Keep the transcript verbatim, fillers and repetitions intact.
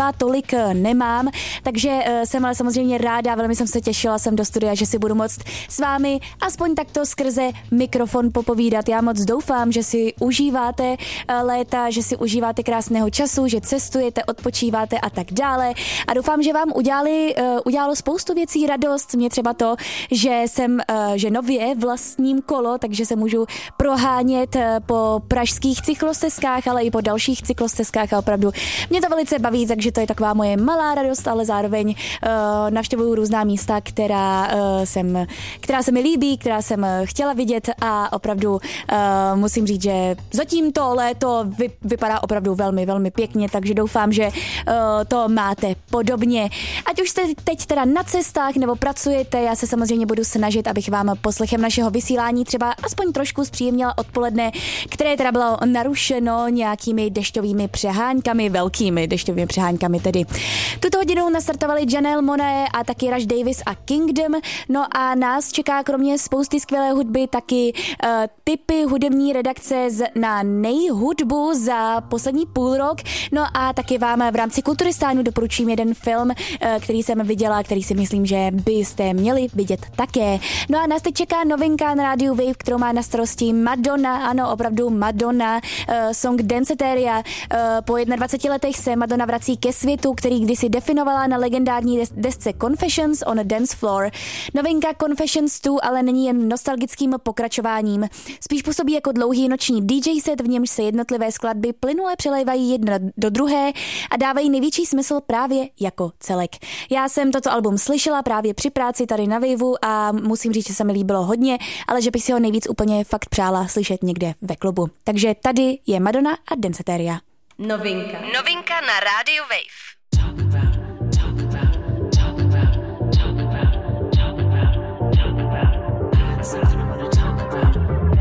třeba tolik nemám, takže jsem ale samozřejmě ráda, velmi jsem se těšila sem do studia, že si budu moct s vámi aspoň takto skrze mikrofon popovídat. Já moc doufám, že si užíváte léta, že si užíváte krásného času, že cestujete, odpočíváte a tak dále. A doufám, že vám udělali, udělalo spoustu věcí radost. Mě třeba to, že jsem, že nově vlastním kolo, takže se můžu prohánět po pražských cyklostezkách, ale i po dalších cyklostezkách a opravdu mě to velice baví, takže to je taková moje malá radost, ale zároveň uh, navštěvuju různá místa, která, uh, jsem, která se mi líbí, která jsem chtěla vidět a opravdu uh, musím říct, že zatím to léto vy, vypadá opravdu velmi, velmi pěkně, takže doufám, že uh, to máte podobně. Ať už jste teď teda na cestách nebo pracujete, já se samozřejmě budu snažit, abych vám poslechem našeho vysílání třeba aspoň trošku zpříjemnila odpoledne, které teda bylo narušeno nějakými dešťovými přeháňkami, velkými dešťovými přeháňkami tedy. Tuto hodinu nastartovali Janelle Monáe a taky Rush Davis a Kingdom, no a nás čeká kromě spousty skvělé hudby taky uh, tipy hudební redakce z, na nejhudbu za poslední půl rok, no a taky vám v rámci Kulturistánu doporučím jeden film, uh, který jsem viděla, který si myslím, že byste měli vidět také. No a nás teď čeká novinka na rádiu Wave, kterou má na starosti Madonna, ano, opravdu Madonna, uh, song Danceteria. Uh, po dvaceti jedna letech se Madonna vrací ke světu, který kdysi definovala na legendární des- desce Confessions on a Dance Floor. Novinka Confessions dva ale není jen nostalgickým pokračováním. Spíš působí jako dlouhý noční dý džej set, v němž se jednotlivé skladby plynule přelévají jedna do druhé a dávají největší smysl právě jako celek. Já jsem toto album slyšela právě při práci tady na Waveu a musím říct, že se mi líbilo hodně, ale že bych si ho nejvíc úplně fakt přála slyšet někde ve klubu. Takže tady je Madonna a Danceteria. Novinka. Novinka na rádiu Wave.